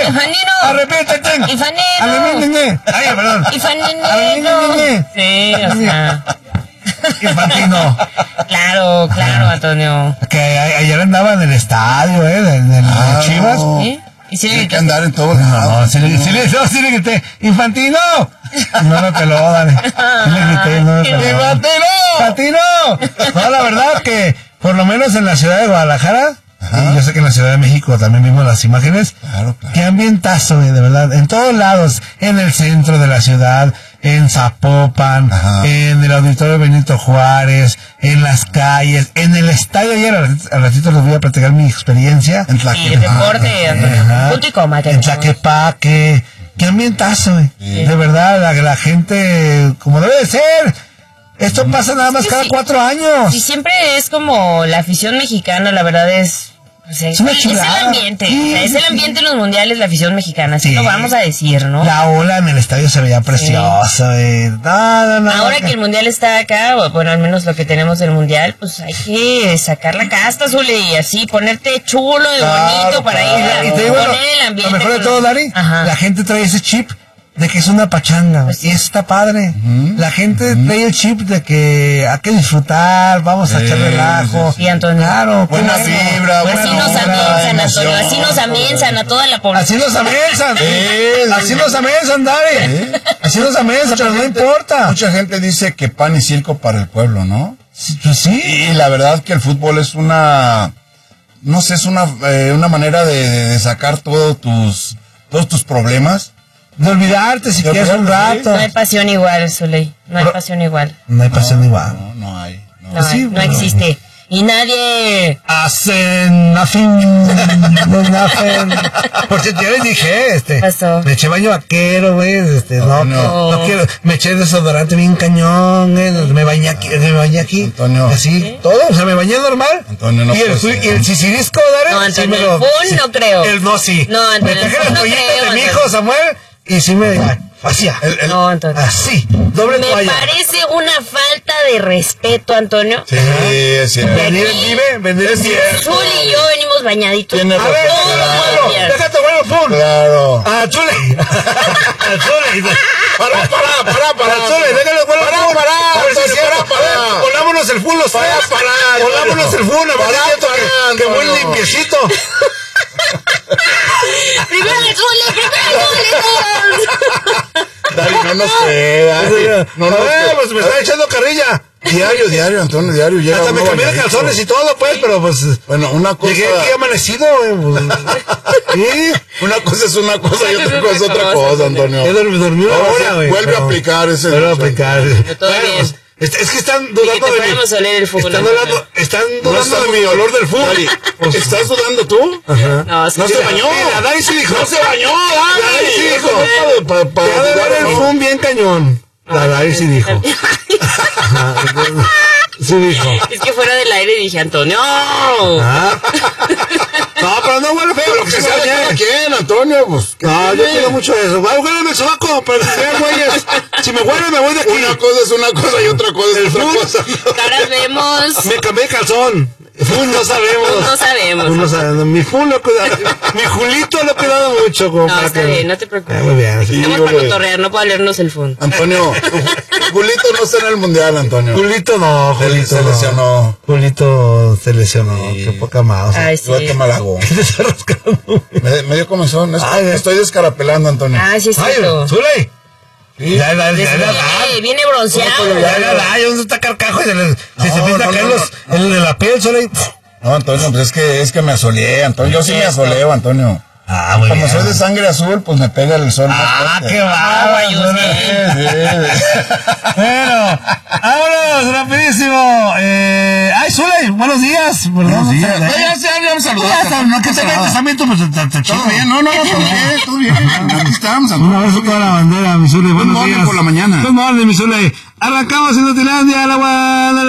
Infantino. Arrepéntete. Infantino. Ay, perdón. Infantino. Sí, o sea. Infantino. Claro, Antonio. Que ayer andaba en el estadio, en el Chivas. ¿Sí? ¿Y si Tiene que andar en todos lados. No, sí le grité, ¡Infantino! No te lo dale. Sí le grité, no te lo ¡Infantino! No, la verdad que, por lo menos en la ciudad de Guadalajara, y yo sé que en la Ciudad de México también vimos las imágenes, Claro. qué ambientazo, de verdad, en todos lados, en el centro de la ciudad, en Zapopan, en el Auditorio Benito Juárez, en las calles, en el estadio. Ayer al ratito les voy a platicar mi experiencia. En Sí, deporte, Antonio. Punto y coma. En Tlaquepaque. Qué ambientazo, de verdad, la gente, como debe de ser. Esto pasa nada más cada 4 años. Y siempre es como la afición mexicana, la verdad es... O sea, es el ambiente, es el ambiente en los mundiales, la afición mexicana, así lo vamos a decir, ¿no? La ola en el estadio se veía preciosa, No. Ahora que el mundial está acá, bueno, al menos lo que tenemos del mundial, pues hay que sacar la casta, Zule, y así ponerte chulo y bonito para ir a y te digo, poner el ambiente. lo mejor de todo, Dari, la gente trae ese chip de que es una pachanga, y eso está padre. La gente trae el chip de que hay que disfrutar, vamos a echar relajo. Sí, Antonio. Claro, buena vibra, así nos amenazan, Antonio, así nos amenazan a toda la población. Así nos amenazan, así nos amenazan, Dari. Así nos amenazan, pero no importa. Mucha gente dice que pan y circo para el pueblo, ¿no? Pues sí. Y la verdad que el fútbol es una manera de sacar todos tus problemas. De olvidarte si quieres un rato. No hay pasión igual, Zuley. No hay pasión igual. No hay pasión igual. No hay. No existe. Y nadie... Hacen nothing. Por cierto, yo les dije, Pasó. me eché baño vaquero, güey, no quiero, me eché desodorante bien cañón, me bañé aquí, Antonio. así, todo, o sea, me bañé normal. Antonio, no y el sisirisco, Dare, No, Antonio, el no creo. No, sí. No, Antonio, me traje las no toallitas creo, de mi hijo Antonio. Samuel, y sí hacía. No, Antonio. Así, doble Me toalla. parece una falta de respeto, Antonio. Sí, es cierto. Venir es cierto. Zul y yo venimos bañaditos. Tiene A ver, todos los días. déjate bueno, pum. Claro. A Chule. Para. Chule, déjale bueno. Para, A ver si es Antonio, cierto. para. Ponámonos el full los tres. Ponámonos el full, a ver si es cierto que muy limpiecito. Primero el Zule. Dari, no nos creas. Pues me está echando carrilla. Diario, Antonio, diario. Llega Hasta me uno cambié de bañadito. calzones y todo, pues, pero pues... Bueno, una cosa... Llegué aquí amanecido, güey. Sí. Una cosa es una cosa y otra cosa es otra cosa, Antonio. Yo dormí una hora, güey. Vuelve a aplicar ese... Vuelve a aplicar. Todo bien. Es que están Y que dudando te de mí. podemos oler el fútbol. Están dudando de mi olor del fútbol. Dari, ¿estás dudando tú? Ajá. No, No se bañó. La Dari sí dijo. No se bañó, La Dari sí dijo. Para Te ha de ver el dudar, fum bien cañón. La Dari sí dijo. Ajá, entonces, sí dijo. Es que fuera del aire dije, Antonio. Ah. No, pero no huele feo, lo que se ¿Sabe sabe. quién, Antonio? Pues, No, yo quiero mucho eso. Huéleme el sobaco, pero si sean güeyes. Si me huele, me voy de aquí. una cosa es una cosa y otra cosa es otra fútbol. cosa. Caras vemos. Me cambié de calzón. Fun no sabemos. No sabemos. Fun no sabemos. Mi Fun lo he cuidado. Mi Julito lo he cuidado mucho. Como No, para está que... bien, no te preocupes. Muy bien. Sí. Estamos para cotorrear, no para olernos el fondo. Antonio, Julito no está en el mundial, Antonio. Julito no, Julito se lesionó. Julito se lesionó. Sí. Qué poca más. Ay, sí. Qué malago. ¿Qué te está rascando? Me dio comezón. Ay, Estoy descarapelando, Antonio. Ah, sí, es Ay, cierto. Zule. Ya Viene bronceado. ¿dónde está Carcajo? Se se pinta acá en de la piel, Zule. No, Antonio, pues es que me asoleé, Antonio. Yo sí me asoleo, Antonio. Ah, muy Como bien. soy de sangre azul, pues me pega el sol. Ah, qué Guayo, bárbaro. Bueno, vámonos, rapidísimo. Ay, Zule, buenos días. Buenos días. Ya me saludaste. No, que se ve el testamento, pues está chido. Todo bien, no, todo bien. Aquí estamos, Un abrazo para la bandera, mi Zule. Buenos morning días. por la mañana. Good morning, mi Zule. Arrancamos en Utilandia, la Guadalajara.